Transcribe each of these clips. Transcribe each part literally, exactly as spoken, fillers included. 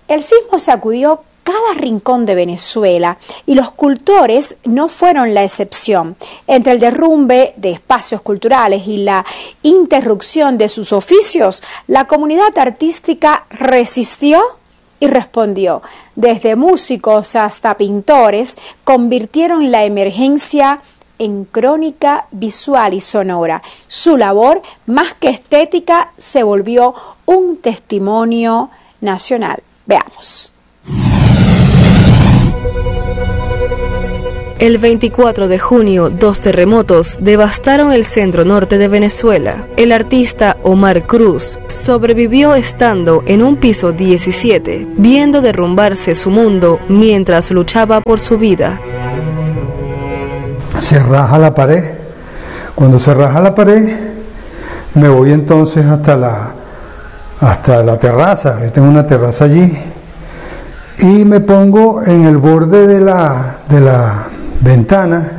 El sismo sacudió cada rincón de Venezuela y los cultores no fueron la excepción. Entre el derrumbe de espacios culturales y la interrupción de sus oficios, la comunidad artística resistió y respondió. Desde músicos hasta pintores convirtieron la emergencia en crónica visual y sonora. Su labor, más que estética, se volvió un testimonio nacional. Veamos. El veinticuatro de junio, dos terremotos devastaron el centro norte de Venezuela. El artista Omar Cruz sobrevivió estando en un piso diecisiete, viendo derrumbarse su mundo mientras luchaba por su vida. Se raja la pared. Cuando se raja la pared, me voy entonces hasta la, hasta la terraza. Yo tengo una terraza allí. Y me pongo en el borde de la, de la ventana,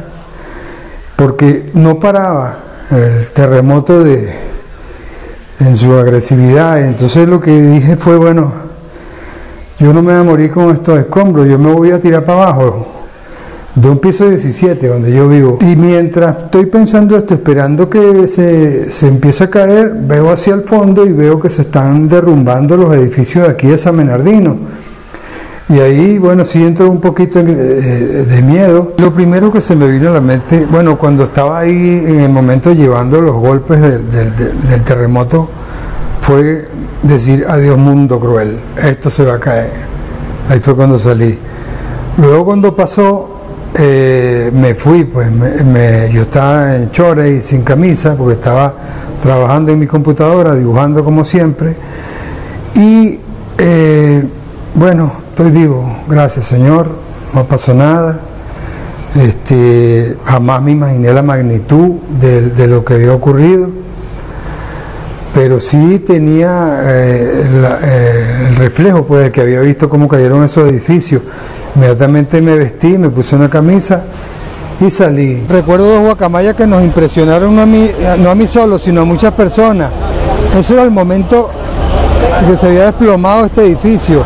porque no paraba el terremoto de, en su agresividad. Entonces lo que dije fue, bueno, yo no me voy a morir con estos escombros, yo me voy a tirar para abajo de un piso diecisiete donde yo vivo. Y mientras estoy pensando esto, esperando que se, se empiece a caer, veo hacia el fondo y veo que se están derrumbando los edificios de aquí de San Bernardino. Y ahí, bueno, sí entró un poquito de miedo. Lo primero que se me vino a la mente, bueno, cuando estaba ahí en el momento llevando los golpes del, del, del terremoto, fue decir, adiós mundo cruel, esto se va a caer. Ahí fue cuando salí. Luego cuando pasó, eh, me fui, pues me, me, yo estaba en chores y sin camisa, porque estaba trabajando en mi computadora, dibujando como siempre. Y, eh, bueno, estoy vivo, gracias Señor, no pasó nada. Este, jamás me imaginé la magnitud de, de lo que había ocurrido, pero sí tenía eh, la, eh, el reflejo, pues, de que había visto cómo cayeron esos edificios. Inmediatamente me vestí, me puse una camisa y salí. Recuerdo dos guacamayas que nos impresionaron, no a mí, no a mí solo, sino a muchas personas. Eso era el momento que se había desplomado este edificio.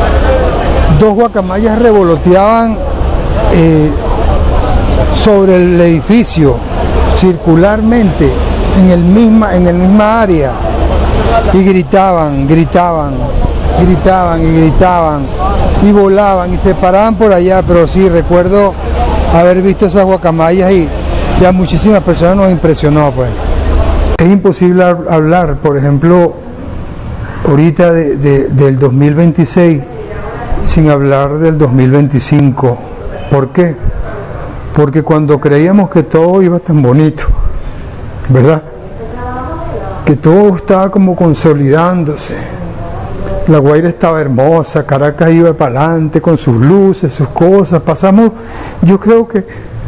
Dos guacamayas revoloteaban eh, sobre el edificio circularmente en el misma en el misma área y gritaban, gritaban, gritaban y gritaban y volaban y se paraban por allá. Pero sí recuerdo haber visto esas guacamayas y ya muchísimas personas nos impresionó, pues. Es imposible hablar, por ejemplo, ahorita de, de, del dos mil veintiséis sin hablar del dos mil veinticinco. ¿Por qué? Porque cuando creíamos que todo iba tan bonito, ¿verdad? Que todo estaba como consolidándose. La Guaira estaba hermosa, Caracas iba para adelante con sus luces, sus cosas. Pasamos, yo creo que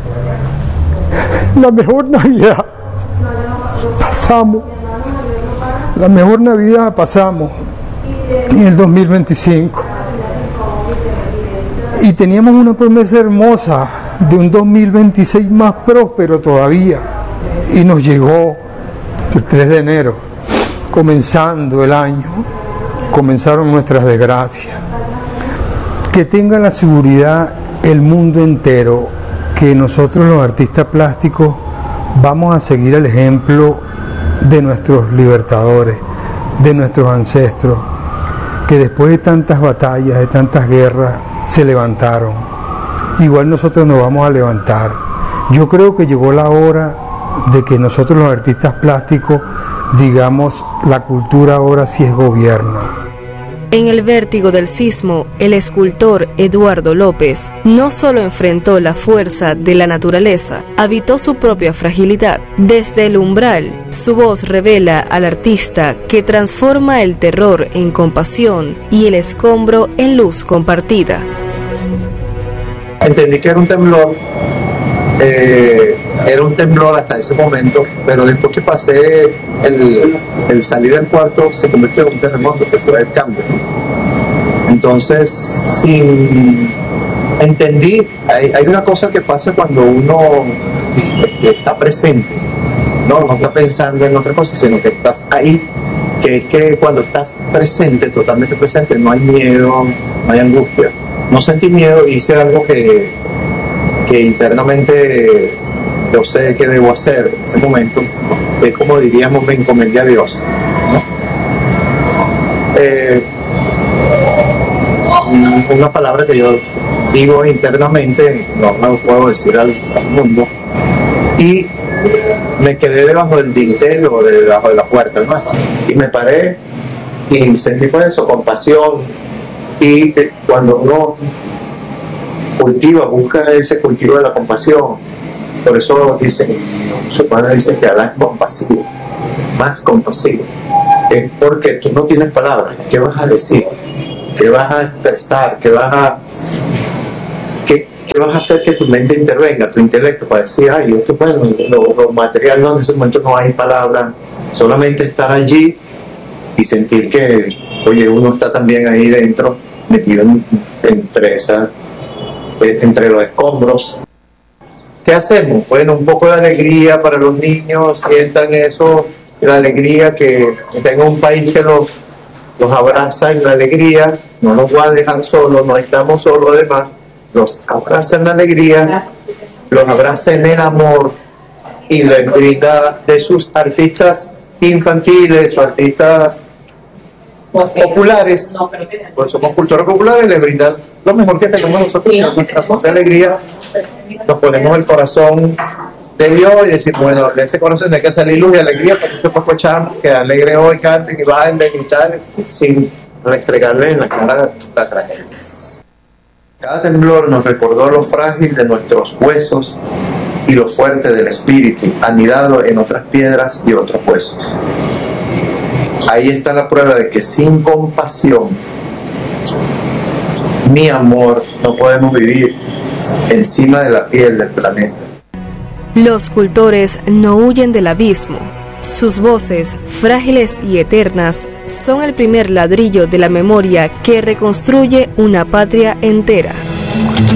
la mejor Navidad pasamos, la mejor Navidad pasamos en el dos mil veinticinco. Y teníamos una promesa hermosa de un dos mil veintiséis más próspero todavía. Y nos llegó el tres de enero, comenzando el año, comenzaron nuestras desgracias. Que tenga la seguridad el mundo entero que nosotros los artistas plásticos vamos a seguir el ejemplo de nuestros libertadores, de nuestros ancestros, que después de tantas batallas, de tantas guerras, se levantaron. Igual nosotros nos vamos a levantar. Yo creo que llegó la hora de que nosotros los artistas plásticos digamos, la cultura ahora sí es gobierno. En el vértigo del sismo, el escultor Eduardo López no solo enfrentó la fuerza de la naturaleza, habitó su propia fragilidad. Desde el umbral, su voz revela al artista que transforma el terror en compasión y el escombro en luz compartida. Entendí que era un temblor, eh, era un temblor hasta ese momento, pero después que pasé el, el salir del cuarto se convirtió en un terremoto, que fue el cambio. Entonces, sin entendí, hay, hay una cosa que pasa cuando uno está presente, no, no está pensando en otra cosa, sino que estás ahí, que es que cuando estás presente, totalmente presente, no hay miedo, no hay angustia. No sentí miedo, hice algo que, que internamente yo sé que debo hacer en ese momento. Es como diríamos, me encomendé a Dios, ¿no? Eh, una palabra que yo digo internamente, no lo puedo decir al, al mundo, y me quedé debajo del dintel o debajo de la puerta, ¿no? Y me paré y sentí fue eso, compasión. Y cuando uno cultiva, busca ese cultivo de la compasión, por eso dicen, su padre dice que Alá es compasivo, más compasivo, es porque tú no tienes palabras. ¿Qué vas a decir? ¿Qué vas a expresar? ¿Qué vas a qué, qué vas a hacer que tu mente intervenga, tu intelecto, para decir, ay, esto bueno, lo, lo material no, en ese momento no hay palabras, solamente estar allí y sentir que, oye, uno está también ahí dentro, metido en, entre esa, entre los escombros. ¿Qué hacemos? Bueno, un poco de alegría para los niños, sientan eso, la alegría, que tengan un país que los, los abraza en la alegría, no los va a dejar solos, no estamos solos además, los abraza en la alegría, los abraza en el amor y les brinda de sus artistas infantiles, sus artistas populares, pues somos cultura populares, les brindan lo mejor que tenemos nosotros, nuestra voz de alegría, nos ponemos el corazón de Dios y decimos, bueno, de ese corazón hay que salir luz y alegría, para que nosotros escuchamos que alegre hoy, canten y bajen de gritar sin restregarle en la cara la tragedia. Cada temblor nos recordó lo frágil de nuestros huesos y lo fuerte del espíritu, anidado en otras piedras y otros huesos. Ahí está la prueba de que sin compasión ni amor no podemos vivir encima de la piel del planeta. Los cultores no huyen del abismo. Sus voces, frágiles y eternas, son el primer ladrillo de la memoria que reconstruye una patria entera.